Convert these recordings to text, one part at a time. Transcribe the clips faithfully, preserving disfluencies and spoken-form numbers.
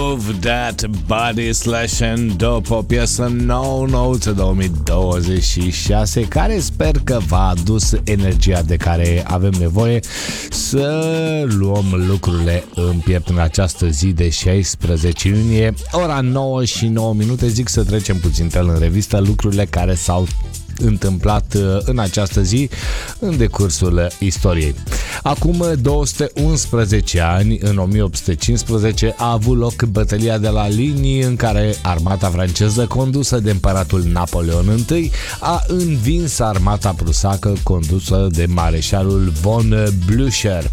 Move That Body slash Endo, o piesă nouă nouță două mii douăzeci și șase, care sper că v-a adus energia de care avem nevoie să luăm lucrurile în piept în această zi de șaisprezece iunie, ora nouă și nouă minute. Zic să trecem puțin în revistă lucrurile care s-au întâmplat în această zi în decursul istoriei. Acum două sute unsprezece ani, în o mie opt sute cincisprezece, a avut loc bătălia de la Ligny, în care armata franceză condusă de împăratul Napoleon I a învins armata prusacă condusă de mareșalul von Blücher.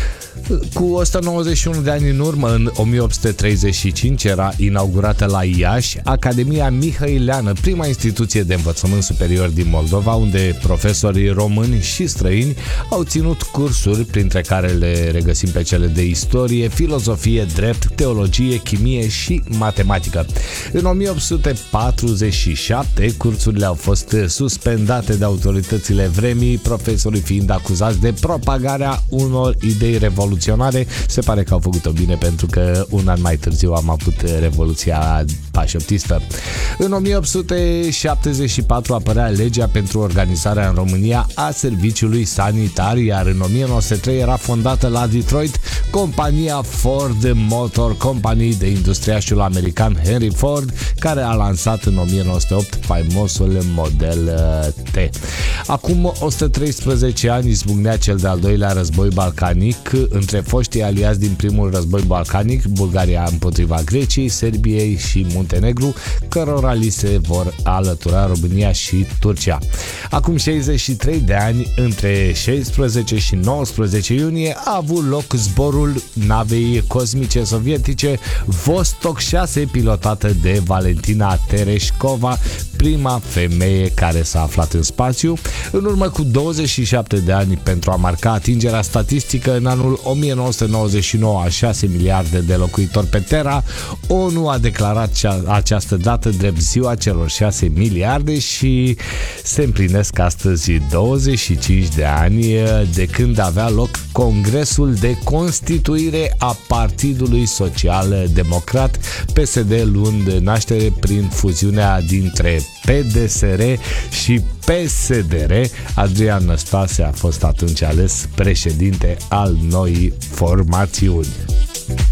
Cu o sută nouăzeci și unu de ani în urmă, în o mie opt sute treizeci și cinci, era inaugurată la Iași Academia Mihăileană, prima instituție de învățământ superior din Moldova, unde profesorii români și străini au ținut cursuri, printre care le regăsim pe cele de istorie, filozofie, drept, teologie, chimie și matematică. În o mie opt sute patruzeci și șapte, cursurile au fost suspendate de autoritățile vremii, profesorii fiind acuzați de propagarea unor idei revoluționare. Se pare că au făcut-o bine, pentru că un an mai târziu am avut Revoluția pașoptistă. În o mie opt sute șaptezeci și patru apărea legea pentru organizarea în România a serviciului sanitar, iar în o mie nouă sute trei era fondată la Detroit compania Ford Motor Company de industriașul american Henry Ford, care a lansat în o mie nouă sute opt faimosul model T. Acum o sută treisprezece ani izbucnea cel de-al doilea război balcanic între foștii aliați din primul război balcanic, Bulgaria împotriva Greciei, Serbiei și Muntenegru, cărora li se vor alătura România și Turcia. Acum șaizeci și trei de ani, între șaisprezece și nouăsprezece iunie, a avut loc zborul navei cosmice sovietice Vostok șase, pilotată de Valentina Tereshkova, prima femeie care s-a aflat în spațiu. În urmă cu douăzeci și șapte de ani, pentru a marca atingerea statistică în anul o mie nouă sute nouăzeci și nouă a șase miliarde de locuitori pe Terra, ONU a declarat cea, această dată drept ziua celor șase miliarde și se împlinesc astăzi douăzeci și cinci de ani de când avea loc Congresul de Constituire a Partidului Social Democrat, P S D luând naștere prin fuziunea dintre P D S R și P S D R. Adrian Năstase a fost atunci ales președinte al noii formațiuni.